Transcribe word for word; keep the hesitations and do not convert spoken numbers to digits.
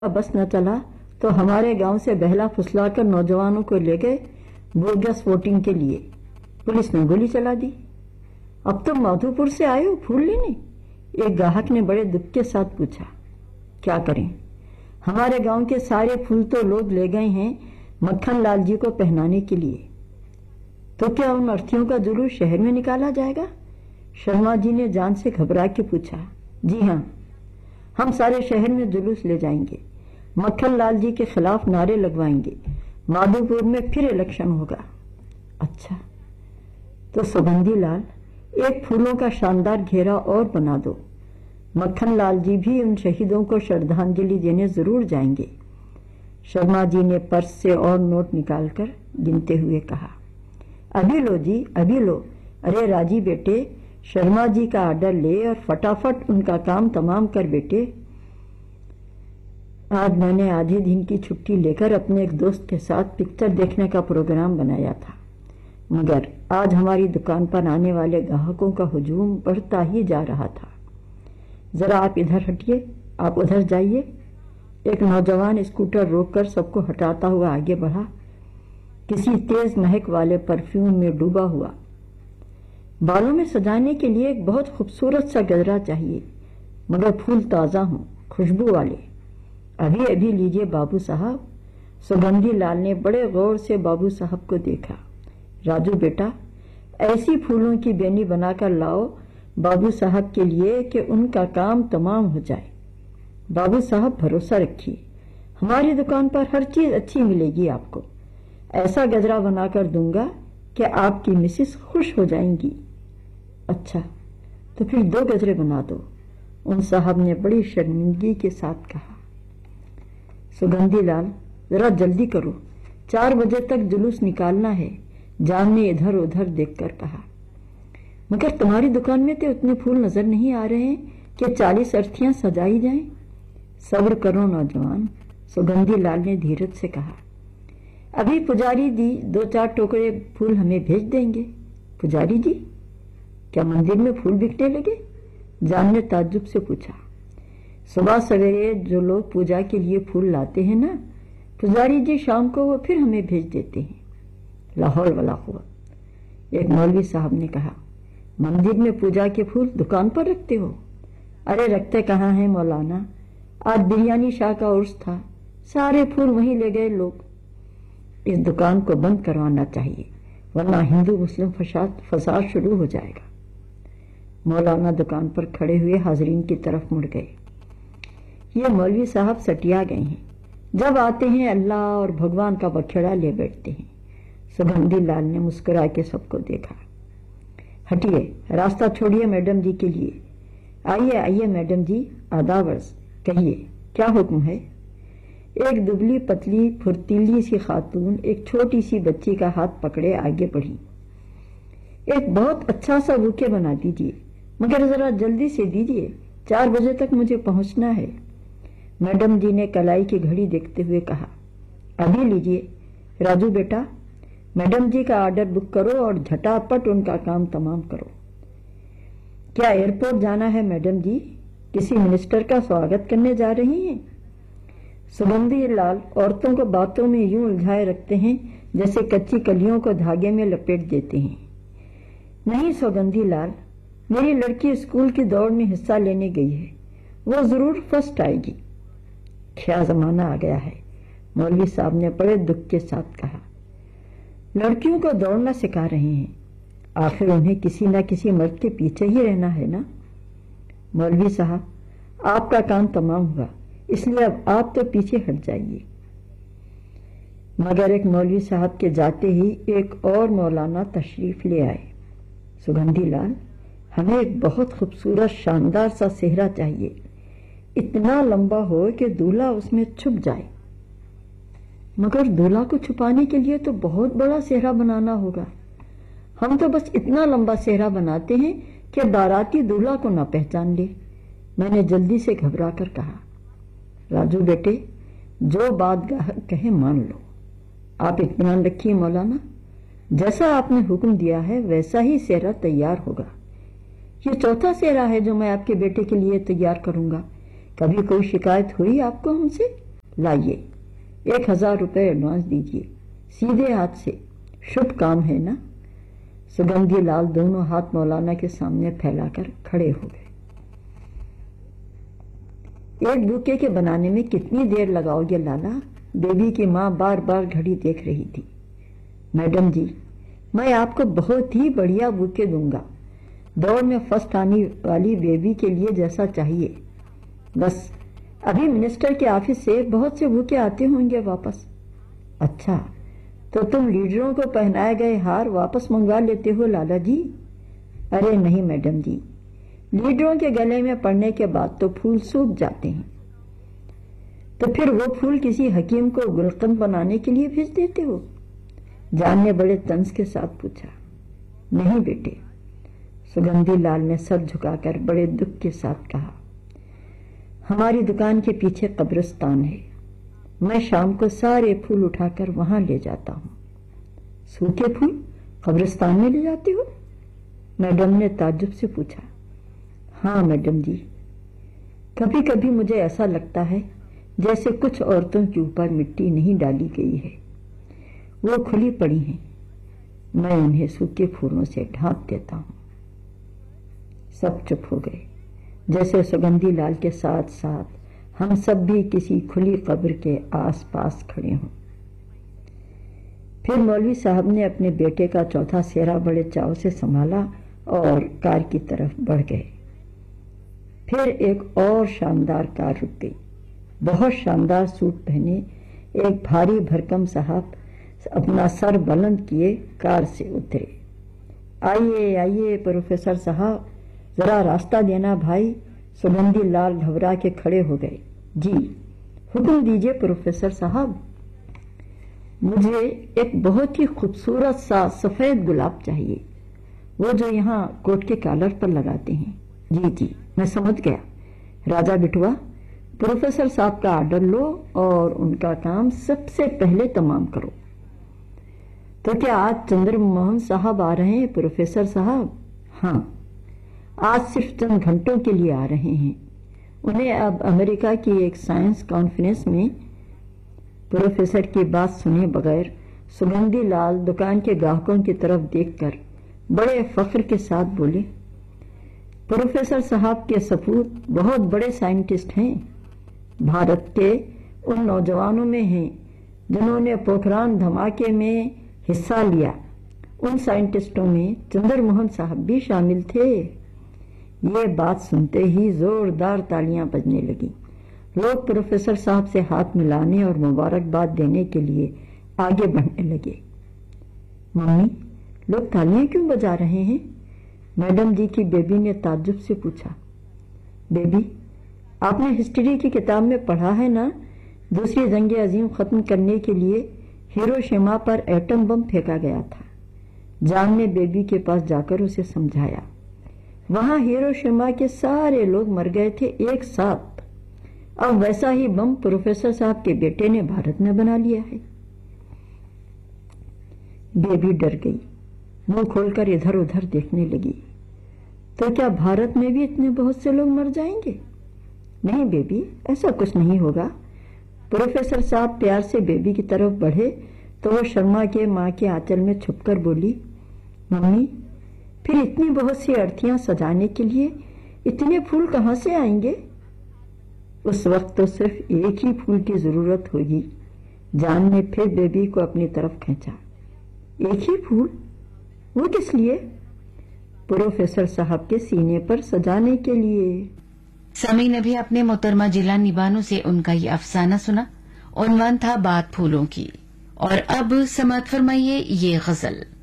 बस न चला तो हमारे गांव से बहला फुसलाकर नौजवानों को ले गए बोगस वोटिंग के लिए। पुलिस ने गोली चला दी। अब तुम माधोपुर से आए हो फूल लेने? एक ग्राहक ने बड़े दुख के साथ पूछा। क्या करें, हमारे गांव के सारे फूल तो लोग ले गए हैं मक्खन लाल जी को पहनाने के लिए। तो क्या उन अर्थीयों का जुलूस शहर में निकाला जाएगा? शर्मा जी ने जान से घबरा के पूछा। जी हाँ, हम सारे शहर में जुलूस ले जाएंगे, मक्खन लाल जी के खिलाफ नारे लगवाएंगे, माधोपुर में फिर इलेक्शन होगा। अच्छा, तो सुगंधी लाल एक फूलों का शानदार घेरा और बना दो। मक्खन लाल जी भी उन शहीदों को श्रद्धांजलि देने जरूर जाएंगे। शर्मा जी ने पर्स से और नोट निकालकर गिनते हुए कहा। अभी लो जी, अभी लो। अरे राजी बेटे, शर्मा जी का आर्डर ले और फटाफट उनका काम तमाम कर बेटे। आज मैंने आधे दिन की छुट्टी लेकर अपने एक दोस्त के साथ पिक्चर देखने का प्रोग्राम बनाया था, मगर आज हमारी दुकान पर आने वाले ग्राहकों का हुजूम बढ़ता ही जा रहा था। जरा आप इधर हटिए, आप उधर जाइए। एक नौजवान स्कूटर रोककर सबको हटाता हुआ आगे बढ़ा, किसी तेज महक वाले परफ्यूम में डूबा हुआ। बालों में सजाने के लिए एक बहुत खूबसूरत सा गजरा चाहिए, मगर फूल ताज़ा हों, खुशबू वाले। अभी अभी लीजिए बाबू साहब। सुगंधी लाल ने बड़े गौर से बाबू साहब को देखा। राजू बेटा, ऐसी फूलों की बेनी बनाकर लाओ बाबू साहब के लिए कि उनका काम तमाम हो जाए। बाबू साहब भरोसा रखिए, हमारी दुकान पर हर चीज अच्छी मिलेगी आपको। ऐसा गजरा बनाकर दूंगा कि आपकी मिसेस खुश हो जाएंगी। अच्छा, तो फिर दो गजरे बना दो, उन साहब ने बड़ी शर्मिंदगी के साथ कहा। सुगंधी लाल, जरा जल्दी करो, चार बजे तक जुलूस निकालना है, जान ने इधर उधर देखकर कहा। मगर तुम्हारी दुकान में तो उतने फूल नजर नहीं आ रहे हैं कि चालीस अर्थियां सजाई जाएं। सब्र करो नौजवान, सुगंधी लाल ने धीरज से कहा। अभी पुजारी दी दो चार टोकरे फूल हमें भेज देंगे। पुजारी जी? क्या मंदिर में फूल बिकने लगे? जान ने ताज्जुब से पूछा। सुबह सवेरे जो लोग पूजा के लिए फूल लाते हैं ना, पुजारी जी शाम को वो फिर हमें भेज देते हैं। लाहौल वाला हुआ, एक मौलवी साहब ने कहा। मंदिर में पूजा के फूल दुकान पर रखते हो? अरे रखते कहाँ हैं मौलाना, आज बिरयानी शाह का उर्स था, सारे फूल वहीं ले गए लोग। इस दुकान को बंद करवाना चाहिए, वरना हिंदू मुस्लिम फसाद फसाद शुरू हो जाएगा। मौलाना दुकान पर खड़े हुए हाजरीन की तरफ मुड़ गए। ये मौलवी साहब सटिया गए हैं, जब आते हैं अल्लाह और भगवान का बखेड़ा ले बैठते हैं। सुगंधी लाल ने मुस्कुरा के सबको देखा। हटिए, रास्ता छोड़िए मैडम जी के लिए। आइए आइए मैडम जी, आदावर्स, कहिए क्या हुक्म है? एक दुबली पतली फुर्तीली सी खातून एक छोटी सी बच्ची का हाथ पकड़े आगे बढ़ी। एक बहुत अच्छा सा बुके बना दीजिए, मगर जरा जल्दी से दीजिए, चार बजे तक मुझे पहुंचना है। मैडम जी ने कलाई की घड़ी देखते हुए कहा। अभी लीजिए। राजू बेटा, मैडम जी का ऑर्डर बुक करो और झटापट उनका काम तमाम करो। क्या एयरपोर्ट जाना है मैडम जी? किसी मिनिस्टर का स्वागत करने जा रही हैं? सुगंधी लाल औरतों को बातों में यूं उलझाए रखते हैं जैसे कच्ची कलियों को धागे में लपेट देते हैं। नहीं सुगंधी लाल, मेरी लड़की स्कूल की दौड़ में हिस्सा लेने गई है, वो जरूर फर्स्ट आएगी। क्या जमाना आ गया है, मौलवी साहब ने बड़े दुख के साथ कहा। लड़कियों को दौड़ना सिखा रहे हैं, आखिर उन्हें किसी न किसी मर्द के पीछे ही रहना है ना। मौलवी साहब, आपका काम तमाम हुआ, इसलिए अब आप तो पीछे हट जाइए। मगर एक मौलवी साहब के जाते ही एक और मौलाना तशरीफ ले आए। सुगंधी लाल, हमें एक बहुत खूबसूरत शानदार सा सेहरा चाहिए, इतना लंबा हो कि दूल्हा उसमें छुप जाए। मगर दूल्हा को छुपाने के लिए तो बहुत बड़ा सेहरा बनाना होगा। हम तो बस इतना लंबा सेहरा बनाते हैं कि बाराती दूल्हा को ना पहचान ले। मैंने जल्दी से घबरा कर कहा। राजू बेटे, जो बात कहे मान लो। आप इत्मीनान रखिए मौलाना, जैसा आपने हुक्म दिया है वैसा ही सेहरा तैयार होगा। ये चौथा सेहरा है जो मैं आपके बेटे के लिए तैयार करूंगा। कभी कोई शिकायत हुई आपको हमसे? لائیے ایک ہزار روپے ایڈوانس دیجیے، سیدھے ہاتھ سے، شبھ کام ہے نا۔ سگندھی لال دونوں ہاتھ مولانا کے سامنے پھیلا کر کھڑے ہو گئے۔ ایک بوکے کے بنانے میں کتنی دیر لگاؤ گے لالا؟ بیبی کی ماں بار بار گھڑی دیکھ رہی تھی۔ میڈم جی، میں آپ کو بہت ہی بڑھیا بوکے دوں گا، دوڑ میں فرسٹ آنے والی بیبی کے لیے جیسا چاہیے۔ بس ابھی منسٹر کے آفس سے بہت سے بوکے آتے ہوں گے واپس۔ اچھا، تو تم لیڈروں کو پہنائے گئے ہار واپس منگوا لیتے ہو لالا جی؟ ارے نہیں میڈم جی، لیڈروں کے گلے میں پڑنے کے بعد تو پھول سوکھ جاتے ہیں۔ تو پھر وہ پھول کسی حکیم کو گلقند بنانے کے لیے بھیج دیتے ہو؟ جان نے بڑے طنز کے ساتھ پوچھا۔ نہیں بیٹے، سگندھی لال نے سر جھکا کر بڑے دکھ کے ساتھ کہا، ہماری دکان کے پیچھے قبرستان ہے، میں شام کو سارے پھول اٹھا کر وہاں لے جاتا ہوں۔ سوکھے پھول قبرستان میں لے جاتے ہو؟ میڈم نے تعجب سے پوچھا۔ ہاں میڈم جی، کبھی کبھی مجھے ایسا لگتا ہے جیسے کچھ عورتوں کے اوپر مٹی نہیں ڈالی گئی ہے، وہ کھلی پڑی ہیں، میں انہیں سوکھے پھولوں سے ڈھانپ دیتا ہوں۔ سب چپ ہو گئے، جیسے سگندھی لال کے ساتھ ساتھ ہم سب بھی کسی کھلی قبر کے آس پاس کھڑے ہوں۔ پھر مولوی صاحب نے اپنے بیٹے کا چوتھا سیرا بڑے چاؤ سے سنبھالا اور کار کی طرف بڑھ گئے۔ پھر ایک اور شاندار کار رک گئی۔ بہت شاندار سوٹ پہنے ایک بھاری بھرکم صاحب اپنا سر بلند کیے کار سے اترے۔ آئیے آئیے پروفیسر صاحب، ذرا راستہ دینا بھائی۔ سگندھی لال گھبرا کے کھڑے ہو گئے۔ جی حکم دیجیے پروفیسر صاحب۔ مجھے ایک بہت ہی خوبصورت سا سفید گلاب چاہیے، وہ جو یہاں کوٹ کے کالر پر لگاتے ہیں۔ جی جی میں سمجھ گیا۔ راجا بٹوا، پروفیسر صاحب کا آرڈر لو اور ان کا کام سب سے پہلے تمام کرو۔ تو کیا آج چندر موہن صاحب آ رہے ہیں پروفیسر صاحب؟ ہاں، آج صرف چند گھنٹوں کے لیے آ رہے ہیں، انہیں اب امریکہ کی ایک سائنس کانفرنس میں۔ پروفیسر کی بات سنے بغیر سگندھی لال دکان کے گاہکوں کی طرف دیکھ کر بڑے فخر کے ساتھ بولے، پروفیسر صاحب کے سپوت بہت بڑے سائنٹسٹ ہیں، بھارت کے ان نوجوانوں میں ہیں جنہوں نے پوکھران دھماکے میں حصہ لیا، ان سائنٹسٹوں میں چندر موہن صاحب بھی شامل تھے۔ یہ بات سنتے ہی زوردار تالیاں بجنے لگیں۔ لوگ پروفیسر صاحب سے ہاتھ ملانے اور مبارکباد دینے کے لیے آگے بڑھنے لگے۔ ممی، لوگ تالیاں کیوں بجا رہے ہیں؟ میڈم جی کی بیبی نے تعجب سے پوچھا۔ بیبی، آپ نے ہسٹری کی کتاب میں پڑھا ہے نا، دوسری جنگ عظیم ختم کرنے کے لیے ہیروشیما پر ایٹم بم پھینکا گیا تھا۔ جان نے بیبی کے پاس جا کر اسے سمجھایا، وہاں ہیروشیما کے سارے لوگ مر گئے تھے ایک ساتھ۔ اب ویسا ہی بم پروفیسر صاحب کے بیٹے نے بھارت میں بنا لیا ہے۔ بیبی ڈر گئی، منہ کھول کر ادھر ادھر دیکھنے لگی۔ تو کیا بھارت میں بھی اتنے بہت سے لوگ مر جائیں گے؟ نہیں بیبی، ایسا کچھ نہیں ہوگا۔ پروفیسر صاحب پیار سے بیبی کی طرف بڑھے تو وہ شرما کے ماں کے آنچل میں چھپ کر بولی، ممی، پھر اتنی بہت سی ارتھیاں سجانے کے لیے اتنے پھول کہاں سے آئیں گے؟ اس وقت تو صرف ایک ہی پھول کی ضرورت ہوگی۔ جان نے پھر بیبی کو اپنی طرف کھینچا۔ ایک ہی پھول؟ وہ کس لیے؟ پروفیسر صاحب کے سینے پر سجانے کے لیے۔ سامعین، ابھی اپنے محترمہ جیلانی بانو سے ان کا یہ افسانہ سنا، عنوان تھا بات پھولوں کی، اور اب سماعت فرمائیے یہ غزل۔